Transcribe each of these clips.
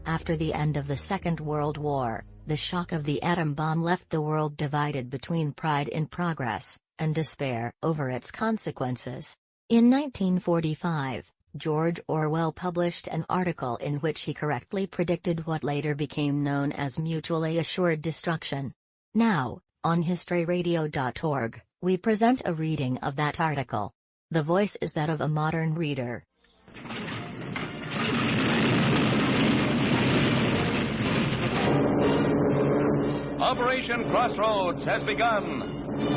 After the end of the Second World War, the shock of the atom bomb left the world divided between pride in progress and despair over its consequences. In 1945, George Orwell published an article in which he correctly predicted what later became known as mutually assured destruction. Now, on historyradio.org, we present a reading of that article. The voice is that of a modern reader. Operation Crossroads has begun.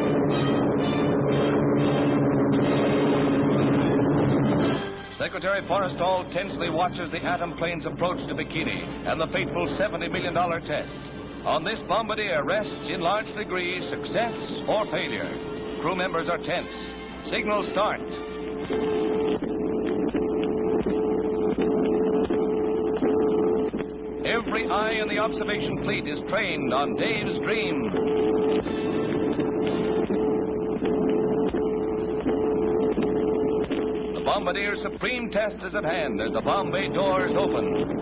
Secretary Forrestal tensely watches the atom plane's approach to Bikini and the fateful $70 million test. On this bombardier rests in large degree success or failure. Crew members are tense. Signals start. Every eye in the observation fleet is trained on Dave's dream. The Bombardier's supreme test is at hand as the bomb bay doors open.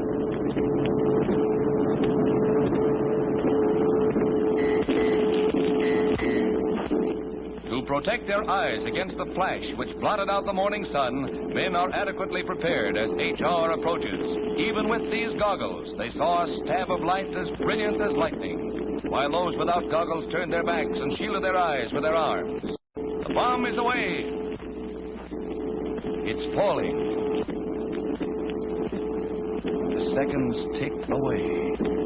To protect their eyes against the flash which blotted out the morning sun, men are adequately prepared as HR approaches. Even with these goggles, they saw a stab of light as brilliant as lightning, while those without goggles turned their backs and shielded their eyes with their arms. The bomb is away. It's falling. The seconds tick away.